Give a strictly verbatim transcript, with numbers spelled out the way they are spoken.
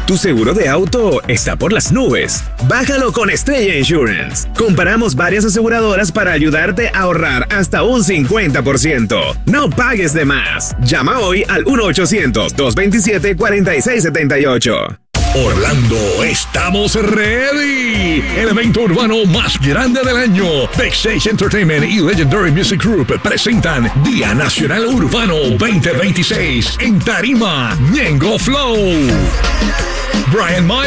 Tu seguro de auto está por las nubes. Bájalo con Estrella Insurance. Comparamos varias aseguradoras para ayudarte a ahorrar hasta un cincuenta por ciento. No pagues de más. Llama hoy al uno ochocientos, dos veintisiete, cuarenta y seis setenta y ocho. Orlando, estamos ready. El evento urbano más grande del año. Backstage Entertainment y Legendary Music Group presentan Día Nacional Urbano veinte veintiséis en Tarima, Ñengo Flow. Brian Myers